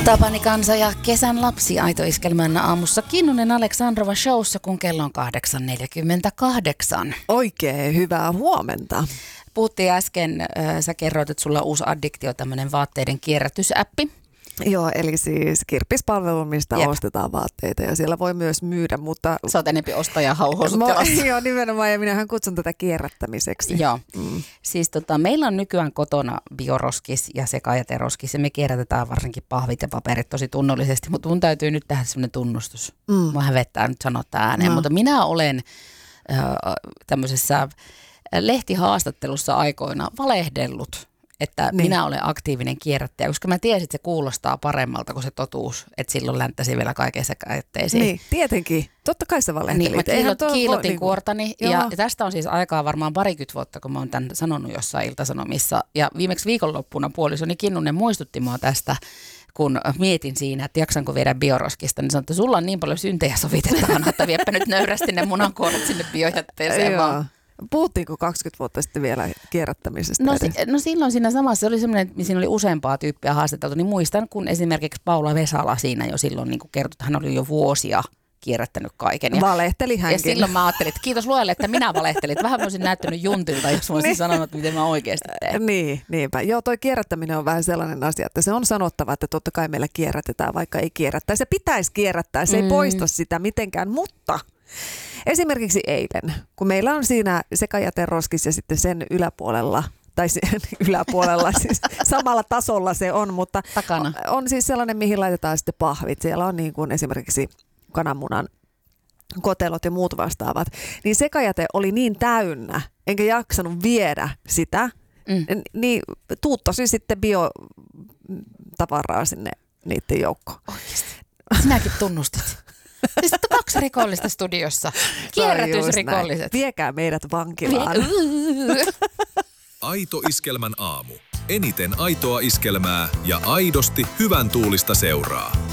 Tapani Kansa ja Kesän lapsi Aito Iskelmän aamussa Kinnunen Aleksandrova showssa, kun kello on 8.48. Oikein hyvää huomenta. Puhuttiin äsken, sä kerroit, että sulla on uusi addiktio, tämmöinen vaatteiden kierrätysäppi. Joo, eli siis kirppispalvelu, mistä ostetaan vaatteita ja siellä voi myös myydä, mutta... Sä oot enempi ostaja-hauhousuttelassa. Joo, nimenomaan, ja minähän kutsun tätä kierrättämiseksi. Joo, siis meillä on nykyään kotona bioroskis ja sekajäteroskis ja me kierrätetään varsinkin pahvit ja paperit tosi tunnollisesti, mutta mun täytyy nyt tehdä semmoinen tunnustus. Mua hävettää nyt sanoa tämä ääneen, mutta minä olen tämmöisessä lehtihaastattelussa aikoina valehdellut, että minä olen aktiivinen kierrättäjä, koska mä tiesin, että se kuulostaa paremmalta kuin se totuus, että silloin länttäsi vielä kaiken sekajätteisiin. Niin, tietenkin. Totta kai sä valehtelit. Niin, mä kiilotin kuortani ja tästä on siis aikaa varmaan 20 vuotta, kun mä oon tämän sanonut jossain Ilta-Sanomissa. Ja viimeksi viikonloppuna puolisoni Kinnunen muistutti mua tästä, kun mietin siinä, että jaksanko viedä bioroskista, niin sanoin, että sulla on niin paljon syntejä sovitettavana, että viepä nyt nöyrästi ne munankuoret sinne biojätteeseen vaan. Puhuttiinko 20 vuotta sitten vielä kierrättämisestä? No silloin siinä samassa, se oli semmoinen, että siinä oli useampaa tyyppiä haastateltu, niin muistan, kun esimerkiksi Paula Vesala siinä jo silloin niin kertoi, että hän oli jo vuosia kierrättänyt kaiken. Valehteli hänkin. Ja silloin mä ajattelin, että kiitos luojalle, että minä valehtelin. Vähän mä olisin näyttänyt juntilta, jos mä olisin sanonut, miten mä oikeasti teen. Niinpä. Joo, toi kierrättäminen on vähän sellainen asia, että se on sanottava, että totta kai meillä kierrätetään, vaikka ei kierrättää. Se pitäisi kierrättää, se ei poista sitä mitenkään, mutta... Esimerkiksi eilen, kun meillä on siinä sekajäteroskis ja sitten sen yläpuolella, tai sen yläpuolella siis samalla tasolla se on, mutta takana on siis sellainen, mihin laitetaan sitten pahvit. Siellä on niin kuin esimerkiksi kananmunan kotelot ja muut vastaavat. Niin sekajäte oli niin täynnä, enkä jaksanut viedä sitä, niin tuuttasi sitten biotavaraa sinne niiden joukkoon. Oikeasti. Sinäkin tunnustit. Siis 2 rikollista studiossa. Kierrätysrikolliset. Viekää meidät vankilaan. Aito Iskelmän aamu. Eniten aitoa iskelmää ja aidosti hyvän tuulista seuraa.